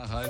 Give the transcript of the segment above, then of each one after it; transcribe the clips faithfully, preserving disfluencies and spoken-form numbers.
Nach halb.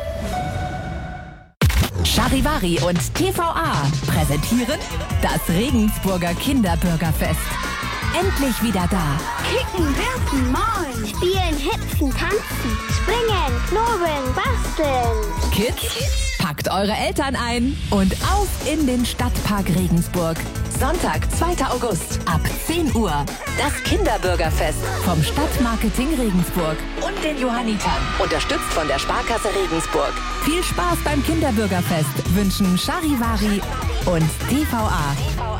Charivari und T V A präsentieren das Regensburger Kinderburgerfest. Endlich wieder da. Kicken, werfen, malen, spielen, hüpfen, tanzen, springen, knobeln, basteln. Kids, packt eure Eltern ein und auf in den Stadtpark Regensburg. Sonntag, zweiter August ab zehn Uhr. Das Kinderburgerfest vom Stadtmarketing Regensburg und den Johannitern. Unterstützt von der Sparkasse Regensburg. Viel Spaß beim Kinderburgerfest wünschen Charivari und T V A.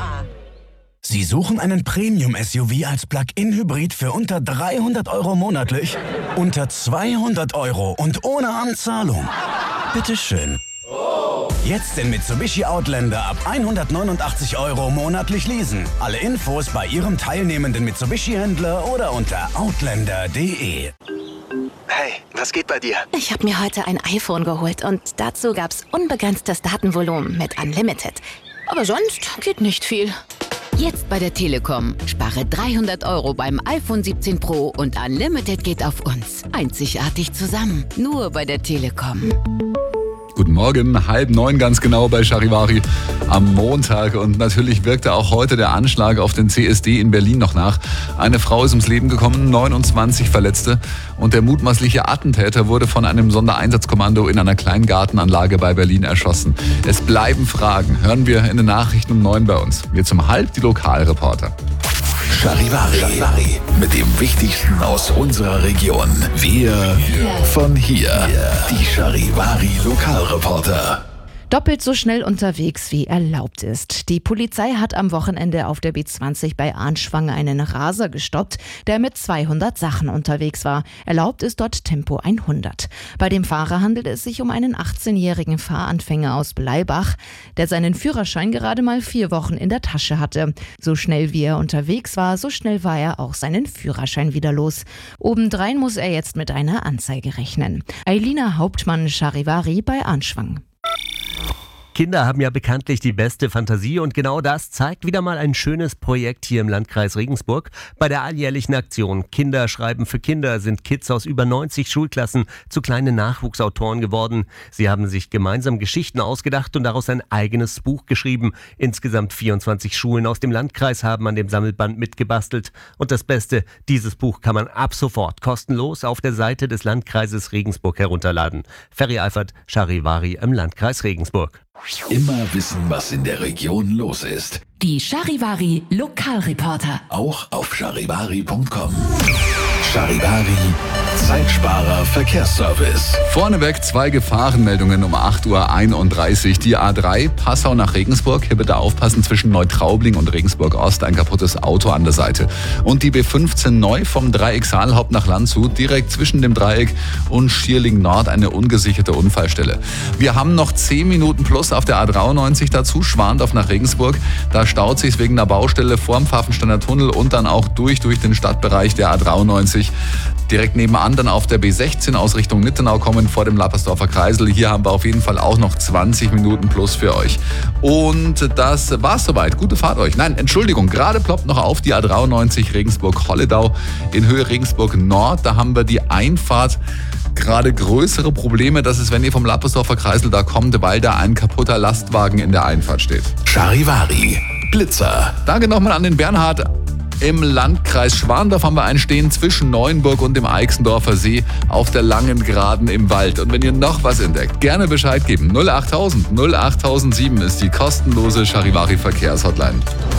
Sie suchen einen Premium-S U V als Plug-in-Hybrid für unter dreihundert Euro monatlich? Unter zweihundert Euro und ohne Anzahlung? Bitteschön. Jetzt den Mitsubishi Outlander ab hundertneunundachtzig Euro monatlich leasen. Alle Infos bei Ihrem teilnehmenden Mitsubishi-Händler oder unter outlander punkt de. Hey, was geht bei dir? Ich habe mir heute ein iPhone geholt und dazu gab's unbegrenztes Datenvolumen mit Unlimited. Aber sonst geht nicht viel. Jetzt bei der Telekom. Spare dreihundert Euro beim iPhone siebzehn Pro und Unlimited geht auf uns. Einzigartig zusammen. Nur bei der Telekom. Guten Morgen, halb neun ganz genau bei Charivari am Montag. Und natürlich wirkte auch heute der Anschlag auf den C S D in Berlin noch nach. Eine Frau ist ums Leben gekommen, neunundzwanzig Verletzte. Und der mutmaßliche Attentäter wurde von einem Sondereinsatzkommando in einer Kleingartenanlage bei Berlin erschossen. Es bleiben Fragen. Hören wir in den Nachrichten um neun bei uns. Jetzt um halb die Lokalreporter. Charivari. Charivari. Mit dem Wichtigsten aus unserer Region. Wir von hier. Die Charivari Lokalreporter. Doppelt so schnell unterwegs, wie erlaubt ist. Die Polizei hat am Wochenende auf der B zwanzig bei Arnschwang einen Raser gestoppt, der mit zweihundert Sachen unterwegs war. Erlaubt ist dort Tempo hundert. Bei dem Fahrer handelt es sich um einen achtzehnjährigen Fahranfänger aus Bleibach, der seinen Führerschein gerade mal vier Wochen in der Tasche hatte. So schnell wie er unterwegs war, so schnell war er auch seinen Führerschein wieder los. Obendrein muss er jetzt mit einer Anzeige rechnen. Eilina Hauptmann, Charivari bei Arnschwang. Kinder haben ja bekanntlich die beste Fantasie und genau das zeigt wieder mal ein schönes Projekt hier im Landkreis Regensburg. Bei der alljährlichen Aktion Kinder schreiben für Kinder sind Kids aus über neunzig Schulklassen zu kleinen Nachwuchsautoren geworden. Sie haben sich gemeinsam Geschichten ausgedacht und daraus ein eigenes Buch geschrieben. Insgesamt vierundzwanzig Schulen aus dem Landkreis haben an dem Sammelband mitgebastelt. Und das Beste, dieses Buch kann man ab sofort kostenlos auf der Seite des Landkreises Regensburg herunterladen. Ferry Eifert, Charivari im Landkreis Regensburg. Immer wissen, was in der Region los ist. Die Charivari Lokalreporter. Auch auf charivari punkt com. Charivari, Zeitsparer Verkehrsservice. Vorneweg zwei Gefahrenmeldungen um acht Uhr einunddreißig. Die A drei, Passau nach Regensburg. Hier bitte aufpassen, zwischen Neutraubling und Regensburg Ost ein kaputtes Auto an der Seite. Und die B fünfzehn neu vom Dreieck Saalhaupt nach Landshut. Direkt zwischen dem Dreieck und Schierling Nord eine ungesicherte Unfallstelle. Wir haben noch zehn Minuten plus auf der A dreiundneunzig dazu. Schwandorf nach Regensburg. Da staut sich wegen der Baustelle vorm Pfaffensteiner Tunnel und dann auch durch, durch den Stadtbereich der A dreiundneunzig. Direkt nebenan dann auf der B sechzehn aus Richtung Nittenau kommen vor dem Lappersdorfer Kreisel. Hier haben wir auf jeden Fall auch noch zwanzig Minuten plus für euch. Und das war's soweit. Gute Fahrt euch. Nein, Entschuldigung, gerade ploppt noch auf die A dreiundneunzig Regensburg-Holledau in Höhe Regensburg Nord. Da haben wir die Einfahrt. Gerade größere Probleme, das ist, wenn ihr vom Lappersdorfer Kreisel da kommt, weil da ein kaputter Lastwagen in der Einfahrt steht. Charivari, Blitzer. Danke nochmal an den Bernhard. Im Landkreis Schwandorf haben wir einen stehen zwischen Neuenburg und dem Eichsendorfer See auf der langen Geraden im Wald. Und wenn ihr noch was entdeckt, gerne Bescheid geben. null achttausend null achttausendsieben ist die kostenlose Charivari Verkehrshotline.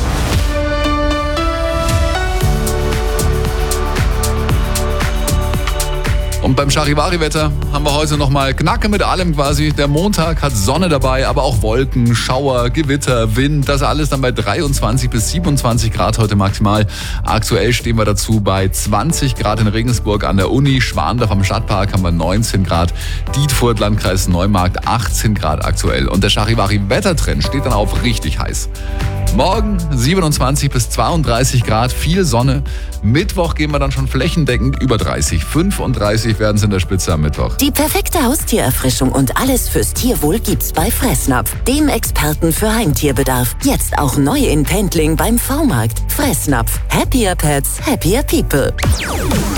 Und beim Charivari-Wetter haben wir heute nochmal Knacke mit allem quasi. Der Montag hat Sonne dabei, aber auch Wolken, Schauer, Gewitter, Wind. Das alles dann bei dreiundzwanzig bis siebenundzwanzig Grad heute maximal. Aktuell stehen wir dazu bei zwanzig Grad in Regensburg an der Uni. Schwandorf am Stadtpark haben wir neunzehn Grad. Dietfurt, Landkreis Neumarkt, achtzehn Grad aktuell. Und der Charivari-Wettertrend steht dann auf richtig heiß. Morgen siebenundzwanzig bis zweiunddreißig Grad, viel Sonne. Mittwoch gehen wir dann schon flächendeckend über dreißig. fünfunddreißig werden es in der Spitze am Mittwoch. Die perfekte Haustiererfrischung und alles fürs Tierwohl gibt's bei Fressnapf, dem Experten für Heimtierbedarf. Jetzt auch neu in Pendling beim V-Markt. Fressnapf. Happier Pets, happier people.